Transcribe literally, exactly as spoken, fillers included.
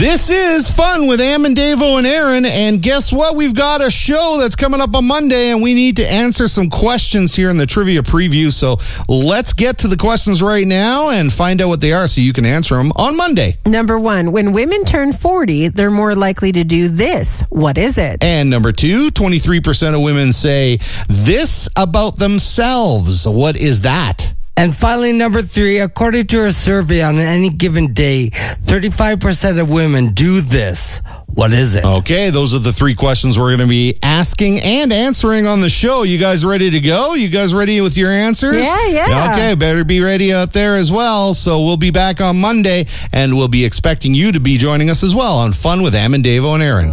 This is Fun with Am and Davo and Aaron, and guess what? We've got a show that's coming up on Monday, and we need to answer some questions here in the trivia preview, so let's get to the questions right now and find out what they are so you can answer them on Monday. Number one, when women turn forty, they're more likely to do this. What is it? And number two, twenty-three percent of women say this about themselves. What is that? And finally, number three, according to a survey on any given day, thirty-five percent of women do this. What is it? Okay, those are the three questions we're going to be asking and answering on the show. You guys ready to go? You guys ready with your answers? Yeah, yeah. Okay, better be ready out there as well. So we'll be back on Monday, and we'll be expecting you to be joining us as well on Fun with Am and Davo and Aaron.